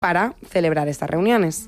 para celebrar estas reuniones.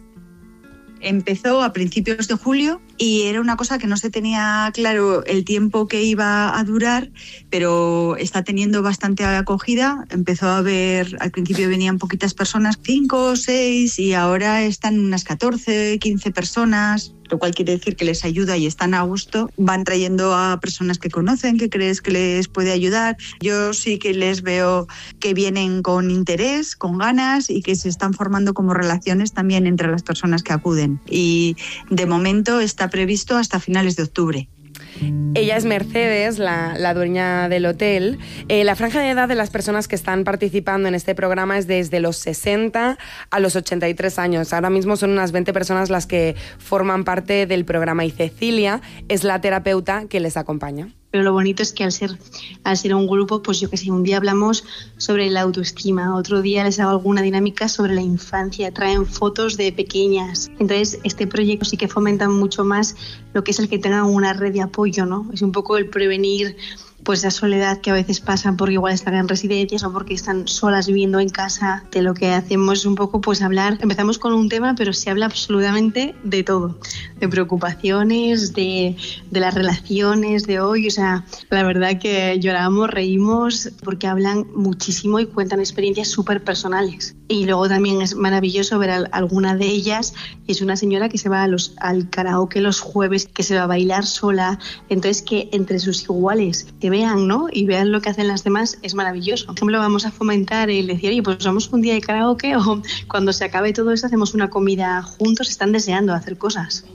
Empezó a principios de julio y era una cosa que no se tenía claro el tiempo que iba a durar, pero está teniendo bastante acogida. Empezó a haber, al principio venían poquitas personas, 5 o 6, y ahora están unas 14, 15 personas, lo cual quiere decir que les ayuda y están a gusto. Van trayendo a personas que conocen, que crees que les puede ayudar. Yo sí que les veo que vienen con interés, con ganas, y que se están formando como relaciones también entre las personas que acuden. Y de momento está previsto hasta finales de octubre. Ella es Mercedes, la dueña del hotel. La franja de edad de las personas que están participando en este programa es desde los 60 a los 83 años. Ahora mismo son unas 20 personas las que forman parte del programa, y Cecilia es la terapeuta que les acompaña. Pero lo bonito es que al ser un grupo, pues yo que sé, un día hablamos sobre la autoestima, otro día les hago alguna dinámica sobre la infancia, traen fotos de pequeñas. Entonces, este proyecto sí que fomenta mucho más lo que es el que tengan una red de apoyo, ¿no? Es un poco el prevenir pues esa soledad que a veces pasan porque igual están en residencias o porque están solas viviendo en casa. De lo que hacemos es un poco pues hablar, empezamos con un tema, pero se habla absolutamente de todo, de preocupaciones, de las relaciones de hoy. O sea, la verdad que lloramos, reímos, porque hablan muchísimo y cuentan experiencias súper personales. Y luego también es maravilloso ver a alguna de ellas, es una señora que se va al karaoke los jueves, que se va a bailar sola. Entonces, que entre sus iguales te vean, ¿no? Y vean lo que hacen las demás, es maravilloso. Por ejemplo, vamos a fomentar el decir, oye, pues vamos un día de karaoke, o cuando se acabe todo eso hacemos una comida juntos. Están deseando hacer cosas.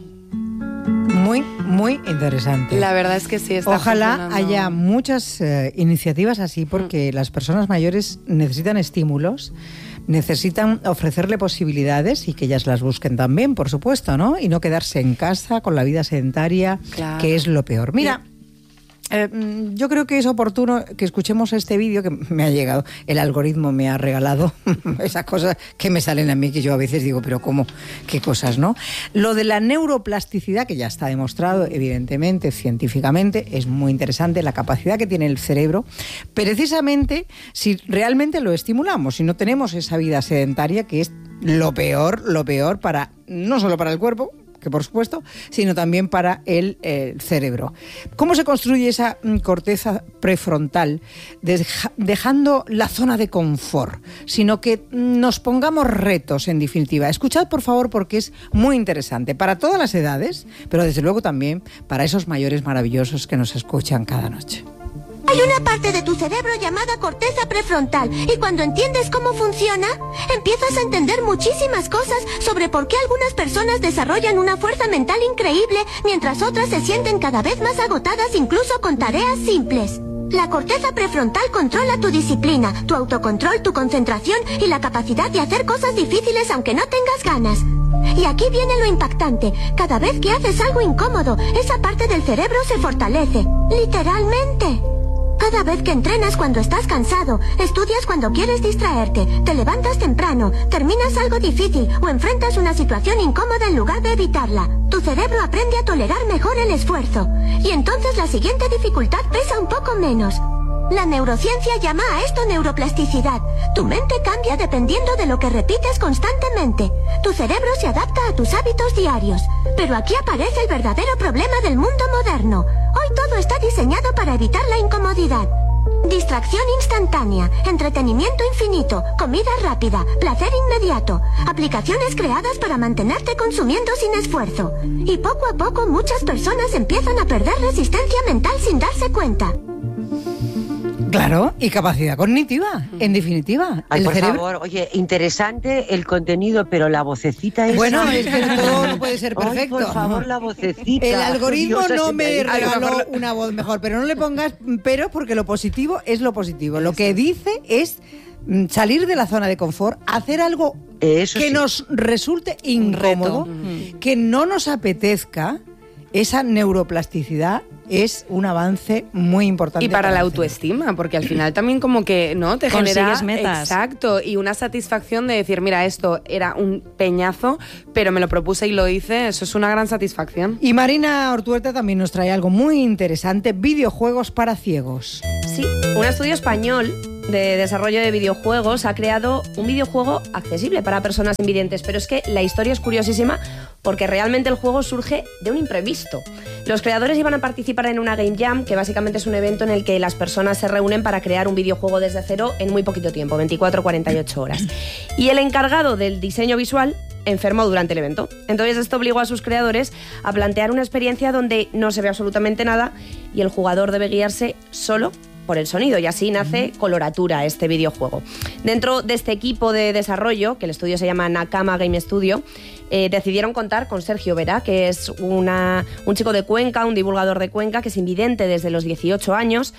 Muy, muy interesante. La verdad es que sí. Ojalá haya muchas iniciativas así, porque las personas mayores necesitan estímulos, necesitan ofrecerle posibilidades y que ellas las busquen también, por supuesto, ¿no? Y no quedarse en casa con la vida sedentaria, claro, que es lo peor. Mira, yo creo que es oportuno que escuchemos este vídeo que me ha llegado. El algoritmo me ha regalado esas cosas que me salen a mí, que yo a veces digo, pero ¿cómo? ¿Qué cosas, no? Lo de la neuroplasticidad, que ya está demostrado, evidentemente, científicamente, es muy interesante, la capacidad que tiene el cerebro, precisamente si realmente lo estimulamos, si no tenemos esa vida sedentaria, que es lo peor para, no solo para el cuerpo, que por supuesto, sino también para el cerebro. ¿Cómo se construye esa corteza prefrontal? Dejando la zona de confort, sino que nos pongamos retos, en definitiva. Escuchad, por favor, porque es muy interesante para todas las edades, pero desde luego también para esos mayores maravillosos que nos escuchan cada noche. Hay una parte de tu cerebro llamada corteza prefrontal, y cuando entiendes cómo funciona, empiezas a entender muchísimas cosas sobre por qué algunas personas desarrollan una fuerza mental increíble, mientras otras se sienten cada vez más agotadas incluso con tareas simples. La corteza prefrontal controla tu disciplina, tu autocontrol, tu concentración y la capacidad de hacer cosas difíciles aunque no tengas ganas. Y aquí viene lo impactante. Cada vez que haces algo incómodo, esa parte del cerebro se fortalece, literalmente. Cada vez que entrenas cuando estás cansado, estudias cuando quieres distraerte, te levantas temprano, terminas algo difícil o enfrentas una situación incómoda en lugar de evitarla, tu cerebro aprende a tolerar mejor el esfuerzo. Y entonces la siguiente dificultad pesa un poco menos. La neurociencia llama a esto neuroplasticidad. Tu mente cambia dependiendo de lo que repites constantemente. Tu cerebro se adapta a tus hábitos diarios. Pero aquí aparece el verdadero problema del mundo moderno. Hoy todo está diseñado para evitar la incomodidad. Distracción instantánea, entretenimiento infinito, comida rápida, placer inmediato, aplicaciones creadas para mantenerte consumiendo sin esfuerzo. Y poco a poco muchas personas empiezan a perder resistencia mental sin darse cuenta. Claro, y capacidad cognitiva, en definitiva. Ay, por cerebro... favor, oye, interesante el contenido, pero la vocecita es... Bueno, es que todo no puede ser perfecto. Ay, por favor, la vocecita. El algoritmo Dios, no me regaló una voz mejor, pero no le pongas pero, porque lo positivo es lo positivo. Lo que dice es salir de la zona de confort, hacer algo eso que sí nos resulte incómodo, que no nos apetezca. Esa neuroplasticidad es un avance muy importante. Y para la autoestima, porque al final también como que no te genera metas. Exacto, y una satisfacción de decir, mira, esto era un peñazo, pero me lo propuse y lo hice, eso es una gran satisfacción. Y Marina Ortuerta también nos trae algo muy interesante, videojuegos para ciegos. Sí, un estudio español de desarrollo de videojuegos ha creado un videojuego accesible para personas invidentes, pero es que la historia es curiosísima porque realmente el juego surge de un imprevisto. Los creadores iban a participar en una Game Jam, que básicamente es un evento en el que las personas se reúnen para crear un videojuego desde cero en muy poquito tiempo, 24 o 48 horas. Y el encargado del diseño visual enfermó durante el evento. Entonces esto obligó a sus creadores a plantear una experiencia donde no se ve absolutamente nada y el jugador debe guiarse solo por el sonido, y así nace Coloratura, este videojuego. Dentro de este equipo de desarrollo, que el estudio se llama Nakama Game Studio, decidieron contar con Sergio Vera, que es un chico de Cuenca, un divulgador de Cuenca, que es invidente desde los 18 años,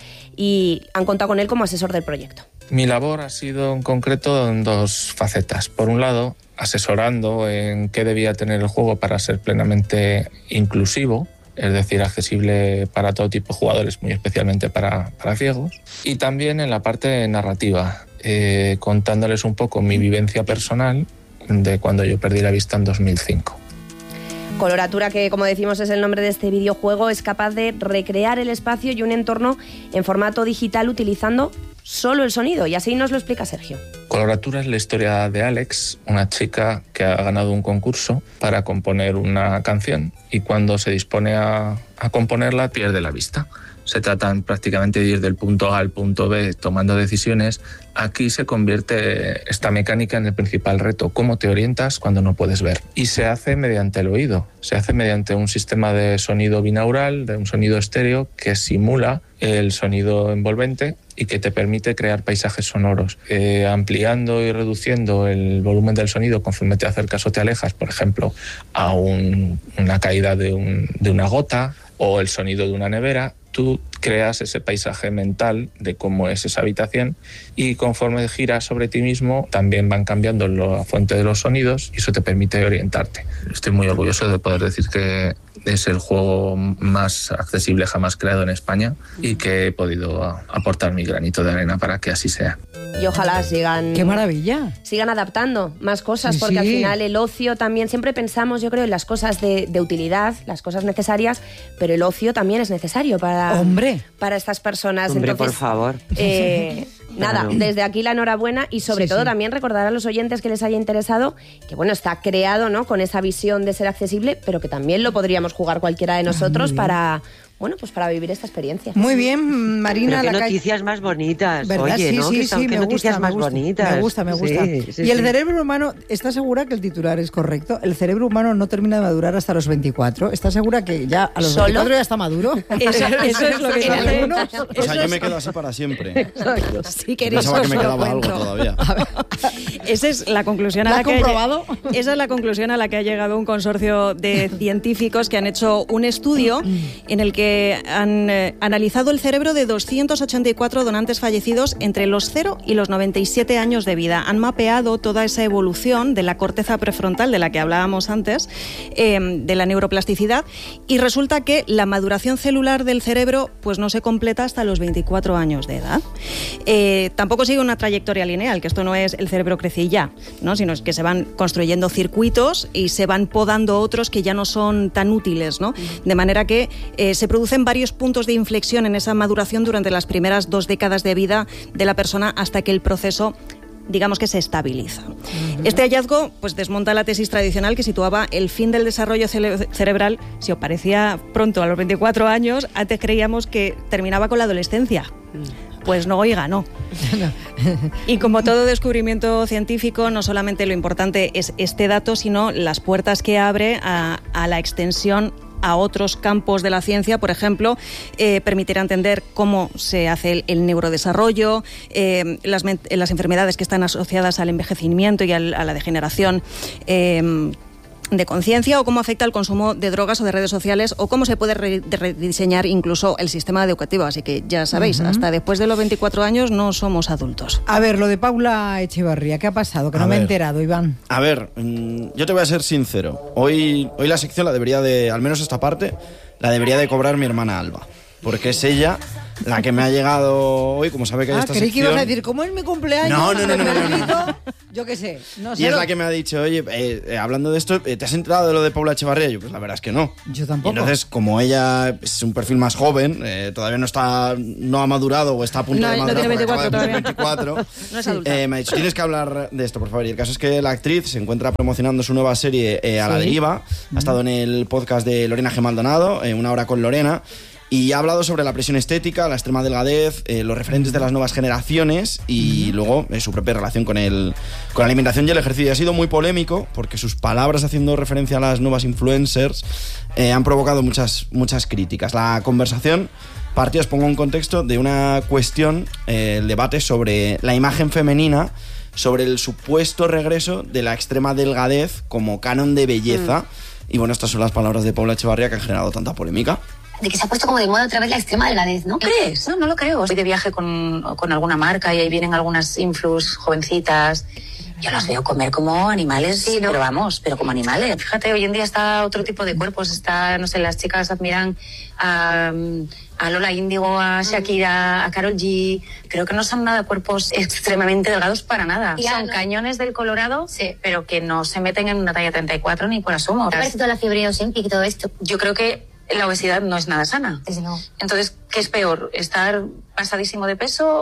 y han contado con él como asesor del proyecto. Mi labor ha sido en concreto en dos facetas. Por un lado, asesorando en qué debía tener el juego para ser plenamente inclusivo, es decir, accesible para todo tipo de jugadores, muy especialmente para ciegos. Y también en la parte narrativa, contándoles un poco mi vivencia personal de cuando yo perdí la vista en 2005. Coloratura, que como decimos es el nombre de este videojuego, es capaz de recrear el espacio y un entorno en formato digital utilizando solo el sonido, y así nos lo explica Sergio. Coloratura es la historia de Alex, una chica que ha ganado un concurso para componer una canción y cuando se dispone a componerla pierde la vista. Se tratan prácticamente de ir del punto A al punto B tomando decisiones. Aquí se convierte esta mecánica en el principal reto, cómo te orientas cuando no puedes ver. Y se hace mediante el oído, se hace mediante un sistema de sonido binaural, de un sonido estéreo que simula el sonido envolvente y que te permite crear paisajes sonoros, ampliando y reduciendo el volumen del sonido conforme te acercas o te alejas, por ejemplo, a una caída de una gota o el sonido de una nevera. Tú creas ese paisaje mental de cómo es esa habitación y conforme giras sobre ti mismo también van cambiando la fuente de los sonidos y eso te permite orientarte. Estoy muy orgulloso de poder decir que es el juego más accesible jamás creado en España y que he podido aportar mi granito de arena para que así sea. Y ojalá sigan... ¡Qué maravilla! Sigan adaptando más cosas, Sí, porque sí. al final el ocio también, siempre pensamos, yo creo, en las cosas de utilidad, las cosas necesarias, pero el ocio también es necesario para estas personas. Hombre, entonces, por favor. Nada, Claro. desde aquí la enhorabuena y sobre todo también recordar a los oyentes que les haya interesado que bueno, está creado, ¿no?, con esa visión de ser accesible, pero que también lo podríamos jugar cualquiera de nosotros para vivir esta experiencia. Muy bien, Marina. Pero qué noticias más bonitas. ¿Verdad? Oye, Sí, ¿no? sí, sí, Qué noticias más bonitas. Me gusta. Sí, sí, ¿Y el sí. cerebro humano, está segura que el titular es correcto? ¿El cerebro humano no termina de madurar hasta los 24? ¿Está segura que ya a los 24 ya está maduro? Eso es lo que ¿En dice. algunos? O sea, yo me quedo así para siempre. Si queréis Pensaba que os me lo quedaba algo cuento. todavía. Esa es la conclusión a ¿La la has que comprobado? Esa es la conclusión a la que ha llegado un consorcio de científicos que han hecho un estudio en el que han analizado el cerebro de 284 donantes fallecidos entre los 0 y los 97 años de vida. Han mapeado toda esa evolución de la corteza prefrontal de la que hablábamos antes, de la neuroplasticidad, y resulta que la maduración celular del cerebro pues no se completa hasta los 24 años de edad. Tampoco sigue una trayectoria lineal, que esto no es el cerebro crece y ya, ¿no?, sino es que se van construyendo circuitos y se van podando otros que ya no son tan útiles, ¿no? De manera que se producen varios puntos de inflexión en esa maduración durante las primeras 2 décadas de vida de la persona hasta que el proceso, digamos, que se estabiliza. Este hallazgo pues desmonta la tesis tradicional que situaba el fin del desarrollo cerebral, si os parecía pronto, a los 24 años, antes creíamos que terminaba con la adolescencia. Pues no, oiga, no. Y como todo descubrimiento científico, no solamente lo importante es este dato, sino las puertas que abre a la extensión a otros campos de la ciencia. Por ejemplo, permitirá entender cómo se hace el neurodesarrollo, las enfermedades que están asociadas al envejecimiento y a la degeneración de conciencia, o cómo afecta el consumo de drogas o de redes sociales, o cómo se puede rediseñar incluso el sistema educativo. Así que ya sabéis, hasta después de los 24 años no somos adultos. A ver, lo de Paula Echevarría, ¿qué ha pasado? Que no me he enterado, Iván. A ver, yo te voy a ser sincero. Hoy la sección la debería de, al menos esta parte, la debería de cobrar mi hermana Alba. porque es ella la que me ha llegado hoy, como sabe que hay esta creí sección. que ibas a decir, ¿cómo es mi cumpleaños? No. Yo qué sé. No sé. Y es la que me ha dicho, oye, hablando de esto, ¿te has enterado de lo de Paula Echevarría? Yo, pues la verdad es que no. Yo tampoco. Y entonces, como ella es un perfil más joven, todavía no ha madurado o está a punto de madurar. No tiene 24 todavía. 24, No es adulta. me ha dicho, tienes que hablar de esto, por favor. Y el caso es que la actriz se encuentra promocionando su nueva serie A la Deriva. Ha estado en el podcast de Lorena G. Maldonado, Una hora con Lorena. Y ha hablado sobre la presión estética, la extrema delgadez, los referentes de las nuevas generaciones y luego su propia relación con la alimentación y el ejercicio. Y ha sido muy polémico porque sus palabras haciendo referencia a las nuevas influencers han provocado muchas críticas. La conversación partió, os pongo un contexto, de una cuestión, el debate sobre la imagen femenina, sobre el supuesto regreso de la extrema delgadez como canon de belleza. Y bueno, estas son las palabras de Paula Echevarría que han generado tanta polémica. De que se ha puesto como de moda otra vez la extrema delgadez, ¿no? ¿Crees? No lo creo. Voy de viaje con alguna marca y ahí vienen algunas influs jovencitas. Yo las veo comer como animales, sí, ¿no? Pero como animales. Fíjate, hoy en día está otro tipo de cuerpos. No sé, las chicas admiran a Lola Índigo, a Shakira, a Karol G. Creo que no son nada cuerpos extremadamente delgados para nada. Son cañones del Colorado, pero que no se meten en una talla 34 ni por asomo. ¿Te parece toda la fiebre olímpica y todo esto? Yo creo que la obesidad no es nada sana. Desde luego. Entonces, ¿qué es peor? ¿Estar pasadísimo de peso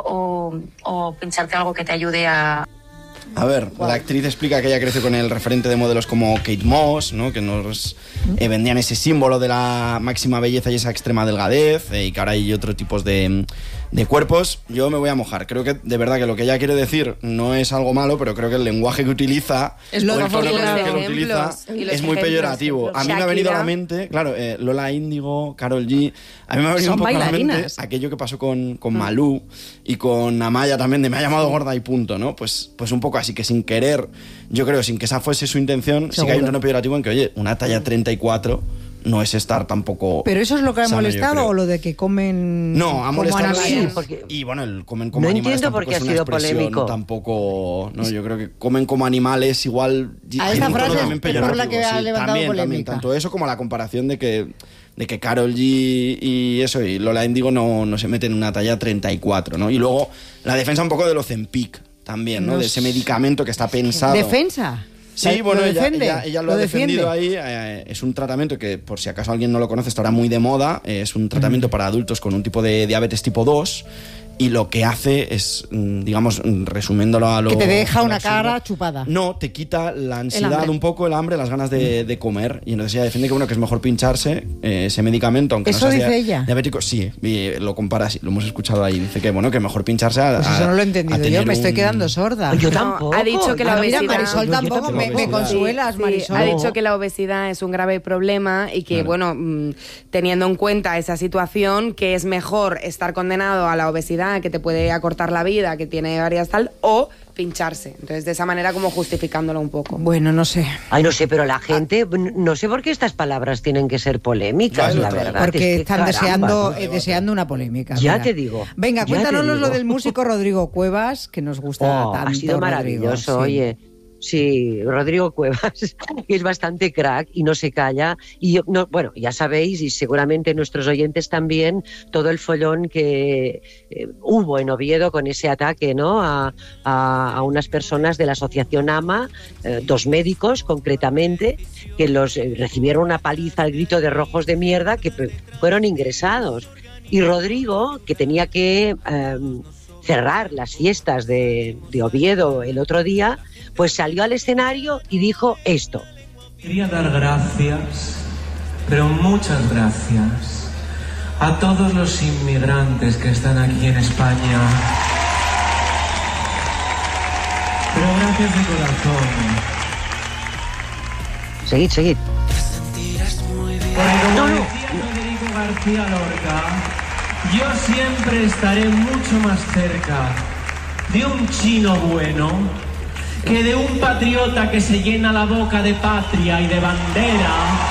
o pincharte algo que te ayude a...? A ver, la actriz explica que ella creció con el referente de modelos como Kate Moss, ¿no? Que nos vendían ese símbolo de la máxima belleza y esa extrema delgadez, y que ahora hay otros tipos de cuerpos. Yo me voy a mojar. Creo que de verdad que lo que ella quiere decir no es algo malo, pero creo que el lenguaje que utiliza es lo o el tono que lo utiliza es muy peyorativo. A mí me ha venido a la mente, claro, Lola Índigo, Karol G. A mí me ha venido un poco a la mente aquello que pasó con Malú y con Amaya también, de me ha llamado gorda y punto, ¿no? Pues un poco así, que sin querer, yo creo, sin que esa fuese su intención, sí que hay un tono peyorativo en que, oye, una talla 34 no es estar tampoco... ¿Pero eso es lo que ha molestado o lo de que comen? No, ha molestado sí, y bueno, el comen como no animales entiendo por qué ha sido polémico. Tampoco, no, yo creo que comen como animales igual... A esta frase es por la que ha levantado polémica. También, tanto eso como la comparación de que Karol G y eso, y Lola Índigo no se meten en una talla 34, ¿no? Y luego la defensa un poco del Ozempic también, ¿no? De ese medicamento que está pensado... ¿Defensa? Sí, bueno, ella lo ha defendido ahí. Es un tratamiento que, por si acaso alguien no lo conoce, está ahora muy de moda. Es un tratamiento para adultos con un tipo de diabetes tipo 2. Y lo que hace es, digamos, resumiéndolo a lo... Que te deja una cara chupada. No, te quita la ansiedad un poco, el hambre, las ganas de comer. Y entonces ella defiende que, bueno, que es mejor pincharse ese medicamento, aunque ¿eso no sea dice ella? Diabético. Sí, y lo compara así, lo hemos escuchado ahí. Dice que, bueno, que mejor pincharse pues eso no lo he entendido yo, me estoy quedando sorda. Yo tampoco. Ha dicho que la obesidad... Mira, Marisol tampoco, me consuelas, Marisol. Ha dicho que la obesidad es un grave problema y que, bueno, teniendo en cuenta esa situación, que es mejor estar condenado a la obesidad, que te puede cortar la vida, que tiene varias tal, o pincharse. Entonces, de esa manera como justificándolo un poco. Bueno, no sé. Ay, no sé, pero la gente, no sé por qué estas palabras tienen que ser polémicas, la verdad. Porque es que, están deseando una polémica. Ya mira. te digo. Venga, cuéntanos lo del músico Rodrigo Cuevas, que nos gusta tanto. Ha sido maravilloso, Rodrigo, oye. Sí, Rodrigo Cuevas, que es bastante crack y no se calla. Y bueno, ya sabéis, y seguramente nuestros oyentes también, todo el follón que hubo en Oviedo con ese ataque, ¿no? A unas personas de la asociación AMA, 2 médicos concretamente, que los recibieron una paliza al grito de rojos de mierda, que fueron ingresados. Y Rodrigo, que tenía que cerrar las fiestas de Oviedo el otro día, pues salió al escenario y dijo esto. Quería dar gracias, pero muchas gracias, a todos los inmigrantes que están aquí en España. Pero gracias de corazón. Seguid. Porque como decía Federico García Lorca, yo siempre estaré mucho más cerca de un chino bueno que de un patriota que se llena la boca de patria y de bandera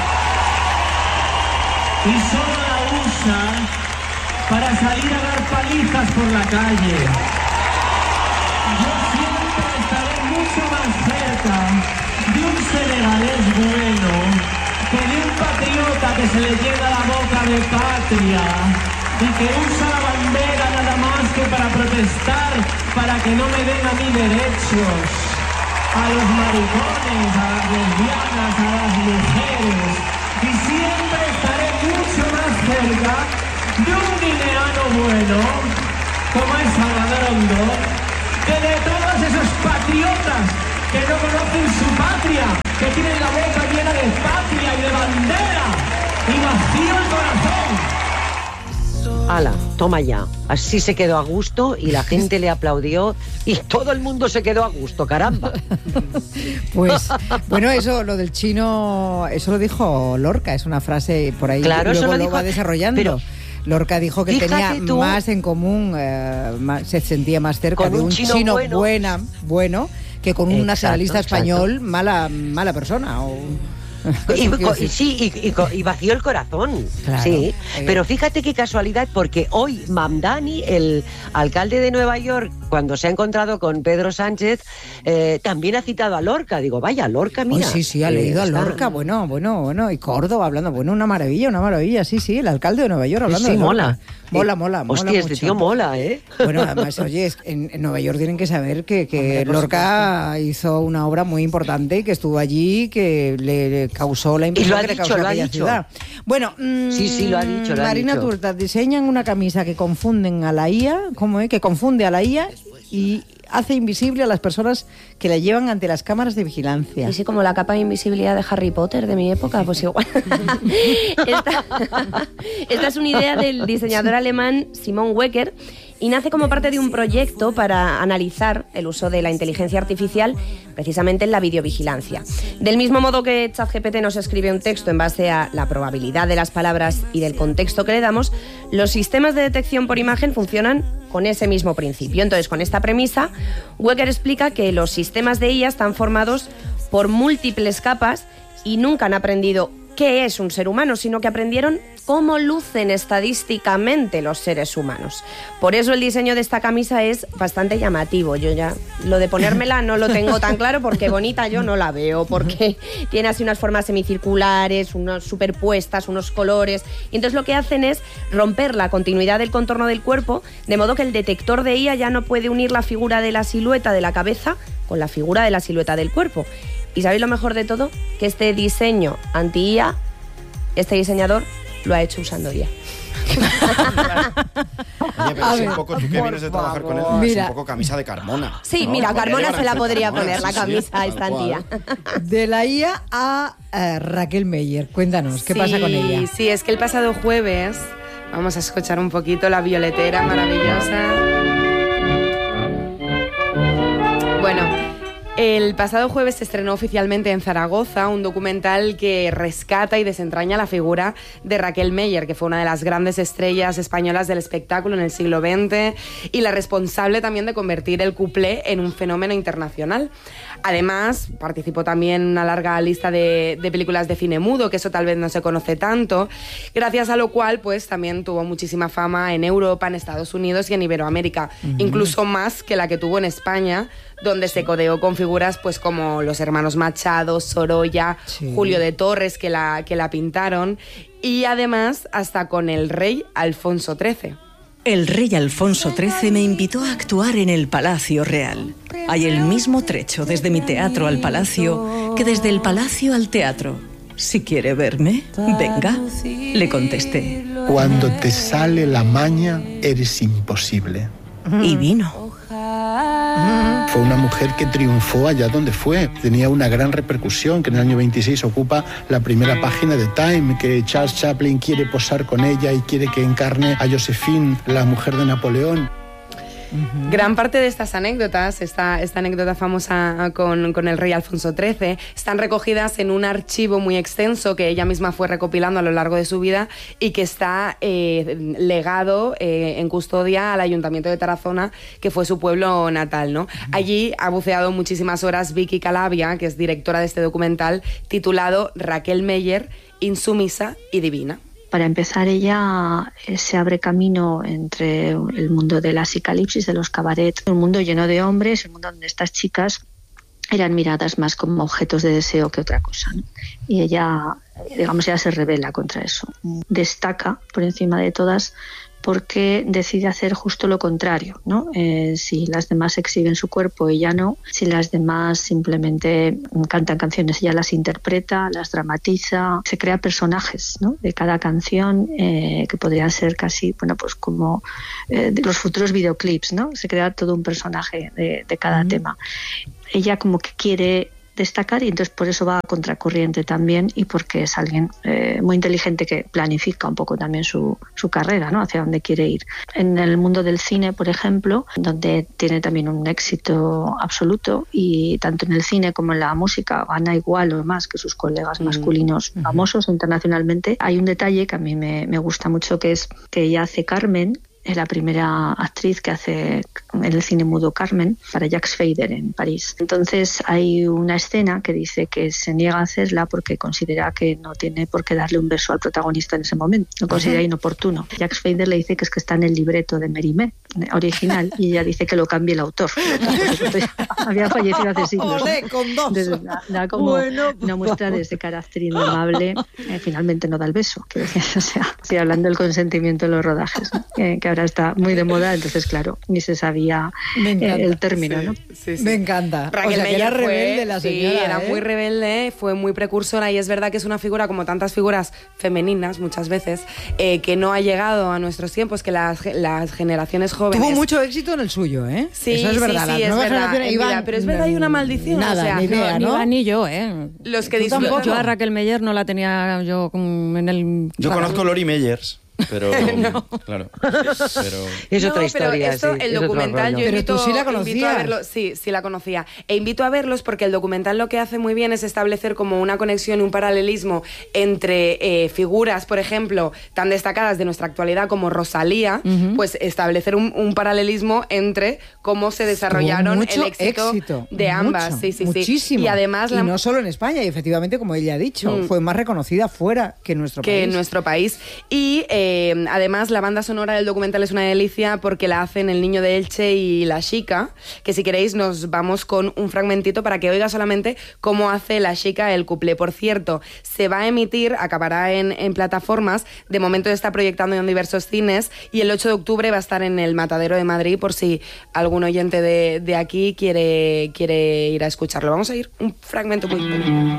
y solo la usa para salir a dar palizas por la calle. Yo siempre estaré mucho más cerca de un senegalés bueno que de un patriota que se le llena la boca de patria y que usa la bandera nada más que para protestar, para que no me den a mí derechos, a los maricones, a las lesbianas, a las mujeres, y siempre estaré mucho más cerca de un guineano bueno, como es Salvador Ondó, que de todos esos patriotas que no conocen su patria, que tienen la boca llena de patria y de bandera y vacío el corazón. Ala, toma ya. Así se quedó a gusto y la gente le aplaudió y todo el mundo se quedó a gusto, caramba. Pues, bueno, eso, lo del chino, eso lo dijo Lorca, es una frase por ahí, claro, luego eso lo va desarrollando. Pero Lorca dijo que tenía más en común, se sentía más cerca de un chino bueno que con un nacionalista español mala persona. Y vació el corazón. Claro, sí, pero fíjate qué casualidad, porque hoy Mamdani, el alcalde de Nueva York, cuando se ha encontrado con Pedro Sánchez, también ha citado a Lorca. Digo, vaya, Lorca, mira. Sí, ha leído a Lorca, bueno, y Córdoba hablando, una maravilla, sí, el alcalde de Nueva York hablando de Lorca. Mola. Hostia, este tío mola, ¿eh? Bueno, además, oye, en Nueva York tienen que saber que Lorca hizo una obra muy importante, que estuvo allí, que le causó la impresión que le causó aquella ciudad. Bueno, sí, lo ha dicho. Marina Turta, diseñan una camisa que confunden a la IA, ¿cómo es? Que confunde a la IA y hace invisible a las personas que la llevan ante las cámaras de vigilancia. Y sí, como la capa de invisibilidad de Harry Potter de mi época, pues igual. Esta es una idea del diseñador alemán Simon Wecker y nace como parte de un proyecto para analizar el uso de la inteligencia artificial precisamente en la videovigilancia. Del mismo modo que ChatGPT nos escribe un texto en base a la probabilidad de las palabras y del contexto que le damos, los sistemas de detección por imagen funcionan con ese mismo principio. Entonces, con esta premisa, Wecker explica que los sistemas de IA están formados por múltiples capas y nunca han aprendido qué es un ser humano, sino que aprendieron cómo lucen estadísticamente los seres humanos. Por eso el diseño de esta camisa es bastante llamativo. Yo ya lo de ponérmela no lo tengo tan claro porque bonita yo no la veo, porque tiene así unas formas semicirculares, unas superpuestas, unos colores. Y entonces lo que hacen es romper la continuidad del contorno del cuerpo, de modo que el detector de IA ya no puede unir la figura de la silueta de la cabeza con la figura de la silueta del cuerpo. ¿Y sabéis lo mejor de todo? Que este diseño anti-IA, este diseñador lo ha hecho usando IA. Oye, pero es un poco, tú que vienes de trabajar con él, es un poco camisa de Carmona. Sí, ¿no? Mira, Carmona se la podría poner, la camisa a esta tía. De la IA a Raquel Meyer, cuéntanos, ¿qué pasa con ella? Sí, es que el pasado jueves, vamos a escuchar un poquito La Violetera, maravillosa. Bueno, el pasado jueves se estrenó oficialmente en Zaragoza un documental que rescata y desentraña la figura de Raquel Meyer, que fue una de las grandes estrellas españolas del espectáculo en el siglo XX y la responsable también de convertir el cuplé en un fenómeno internacional. Además, participó también en una larga lista de películas de cine mudo, que eso tal vez no se conoce tanto, gracias a lo cual pues también tuvo muchísima fama en Europa, en Estados Unidos y en Iberoamérica, incluso más que la que tuvo en España, donde se codeó con figuras pues como los hermanos Machado, Sorolla, Julio de Torres, que la pintaron, y además hasta con el rey Alfonso XIII. El rey Alfonso XIII me invitó a actuar en el Palacio Real. Hay el mismo trecho desde mi teatro al palacio que desde el palacio al teatro. Si quiere verme, venga, le contesté. Cuando te sale la maña, eres imposible. Y vino. Fue una mujer que triunfó allá donde fue. Tenía una gran repercusión, que en el año 26 ocupa la primera página de Time, que Charles Chaplin quiere posar con ella y quiere que encarne a Josephine, la mujer de Napoleón. Gran parte de estas anécdotas, esta anécdota famosa con el rey Alfonso XIII, están recogidas en un archivo muy extenso que ella misma fue recopilando a lo largo de su vida y que está legado en custodia al Ayuntamiento de Tarazona, que fue su pueblo natal, ¿no? Allí ha buceado muchísimas horas Vicky Calavia, que es directora de este documental, titulado Raquel Meyer, insumisa y divina. Para empezar, ella se abre camino entre el mundo de la psicalipsis, de los cabarets, un mundo lleno de hombres, un mundo donde estas chicas eran miradas más como objetos de deseo que otra cosa, ¿no? Y ella, digamos, ella se rebela contra eso. Destaca por encima de todas porque decide hacer justo lo contrario, ¿no? Si las demás exhiben su cuerpo, ella no. Si las demás simplemente cantan canciones, ella las interpreta, las dramatiza, se crea personajes, ¿no? De cada canción que podrían ser casi, bueno, pues como de los futuros videoclips, ¿no? Se crea todo un personaje de cada tema. Ella como que quiere destacar y entonces por eso va a contracorriente también y porque es alguien muy inteligente que planifica un poco también su carrera, ¿no? Hacia dónde quiere ir. En el mundo del cine, por ejemplo, donde tiene también un éxito absoluto y tanto en el cine como en la música gana igual o más que sus colegas masculinos famosos internacionalmente, hay un detalle que a mí me gusta mucho, que es que ella hace Carmen. Es la primera actriz que hace en el cine mudo Carmen para Jacques Fader en París. Entonces hay una escena que dice que se niega a hacerla porque considera que no tiene por qué darle un beso al protagonista en ese momento. Lo considera inoportuno. Jacques Fader le dice que es que está en el libreto de Mérimée original y ella dice que lo cambie el autor. Había fallecido hace siglos. Entonces, da como una muestra de ese carácter indomable. Finalmente no da el beso. O sea, estoy hablando del consentimiento en los rodajes, ¿no? Que ahora está muy de moda, entonces claro, ni se sabía el término, ¿no? Sí. Me encanta. Raquel o sea, que era Meller rebelde la señora. Sí, era muy rebelde, fue muy precursora y es verdad que es una figura como tantas figuras femeninas muchas veces, que no ha llegado a nuestros tiempos, que las generaciones jóvenes... Tuvo mucho éxito en el suyo, ¿eh? Sí, eso es verdad. Sí, es verdad. Iban, pero es verdad, hay una maldición. Nada, o sea, ni idea, Ni ¿no? va ni yo, ¿eh? Los que disfrutan. Yo a Raquel Meller no la tenía yo en el... Yo conozco a Lori Meyers. Pero, claro, pero... Es otra historia, esto, sí, el es documental, otro yo Pero tú sí la invito conocías. a verlo, sí la conocía. E invito a verlos porque el documental lo que hace muy bien es establecer como una conexión y un paralelismo entre figuras, por ejemplo, tan destacadas de nuestra actualidad como Rosalía, pues establecer un paralelismo entre cómo se desarrollaron el éxito de ambas. Sí. Muchísimo. Y además... Y no solo en España, y efectivamente, como ella ha dicho, fue más reconocida fuera que en nuestro país. Que en nuestro país. Y además la banda sonora del documental es una delicia porque la hacen El Niño de Elche y La Chica, que si queréis nos vamos con un fragmentito para que oiga solamente cómo hace La Chica el cuplé. Por cierto, se va a emitir, acabará en plataformas, de momento está proyectando en diversos cines y el 8 de octubre va a estar en el Matadero de Madrid por si algún oyente de aquí quiere ir a escucharlo. Vamos a ir un fragmento muy pequeño.